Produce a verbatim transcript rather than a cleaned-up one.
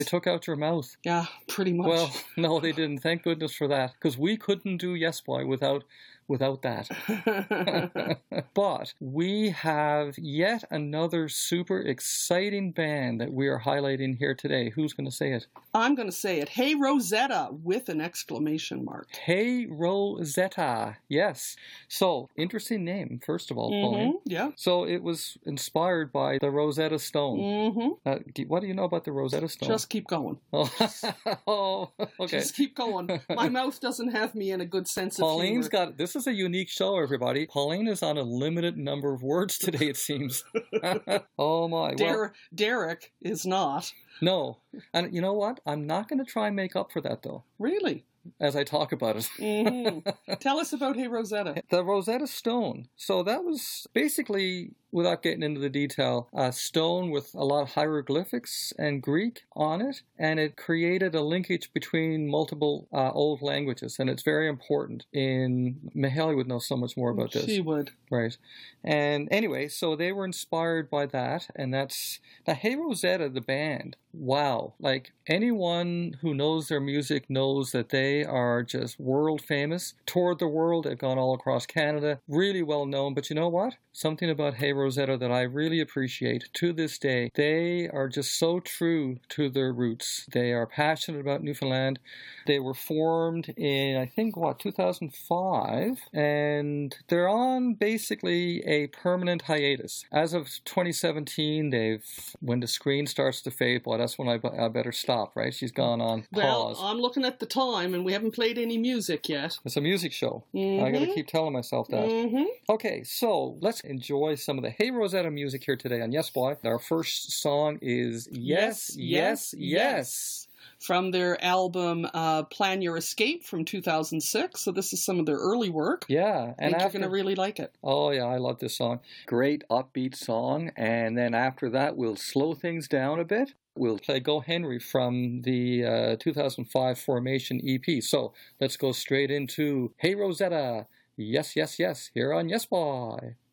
They took out your mouth. Yeah, pretty much. Well, no, they didn't. Thank goodness for that. Because we couldn't do Yes Boy without without that. But we have yet another super exciting band that we are highlighting here today. Who's going to say it? I'm going to say it. Hey Rosetta with an exclamation mark. Hey Rosetta. Yes. So, interesting name, first of all, Mm-hmm. Pauline. Yeah. So, it was inspired by the Rosetta Stone. Mm-hmm. Uh, do, what do you know about the Rosetta Stone? Just keep going. Oh, oh okay. Just keep going. My mouth doesn't have me in a good sense of Pauline's humor. got, this is a unique show, everybody. Pauline is on a limited number of words today, it seems. Oh my. Der- Well, Derek is not. no. And you know what? I'm not going to try and make up for that, though, Really? as I talk about it. Mm-hmm. Tell us about Hey Rosetta. The Rosetta Stone. So that was basically, without getting into the detail, a stone with a lot of hieroglyphics and Greek on it, and it created a linkage between multiple uh, old languages, and it's very important. In Mihaly would know so much more about this. She would. Right. And anyway, so they were inspired by that, and that's... Now, Hey Rosetta, the band, wow. Like, anyone who knows their music knows that they are just world famous. Toured the world, they've gone all across Canada, really well known. But you know what? Something about Hey Rosetta that I really appreciate to this day. They are just so true to their roots. They are passionate about Newfoundland. They were formed in, I think, what, two thousand five? And they're on basically a permanent hiatus. As of twenty seventeen, they've, when the screen starts to fade, boy, that's when I, I better stop, right? She's gone on pause. Well, I'm looking at the time, and we haven't played any music yet. It's a music show. Mm-hmm. I got to keep telling myself that. Mm-hmm. Okay, so let's enjoy some of the Hey Rosetta music here today on Yes Boy. Our first song is Yes, Yes, Yes. yes. From their album uh, Plan Your Escape from two thousand six. So this is some of their early work. Yeah. I And think after, you're going to really like it. Oh, yeah, I love this song. Great upbeat song. And then after that, we'll slow things down a bit. We'll play Go Henry from the uh, two thousand five Formation E P. So let's go straight into Hey Rosetta. Yes, yes, yes. Here on Yes Boy.